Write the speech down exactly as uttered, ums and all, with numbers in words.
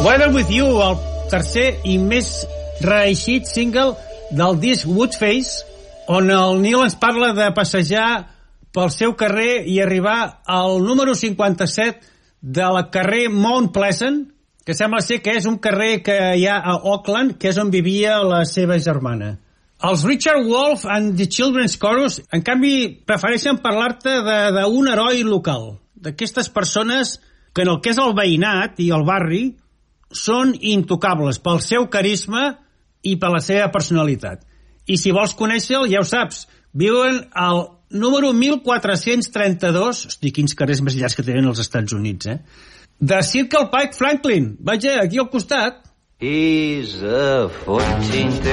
Weather With You, el tercer i més reeixit single del disc Woodface, on el Neil ens parla de passejar pel seu carrer i arribar al número cinquanta-set del carrer Mount Pleasant, que sembla ser que és un carrer que hi ha a Auckland, que és on vivia la seva germana. Els Richard Wolff and the Children's Chorus, en canvi, prefereixen parlar-te d'un heroi local, d'aquestes persones que en el que és el veïnat i el barri són intocables pel seu carisma i per la seva personalitat. I si vols conèixer-lo, ja ho saps, viuen al número mil quatre-cents trenta-dos, hosti, quins carrers més llargs que tenen els Estats Units, eh? De Circle Pike Franklin. Vaja, aquí al costat. He's a fourteen